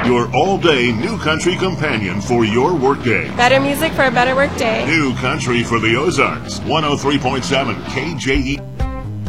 Your all-day New Country companion for your workday. Better music for a better workday. New Country for the Ozarks. 103.7 KJE.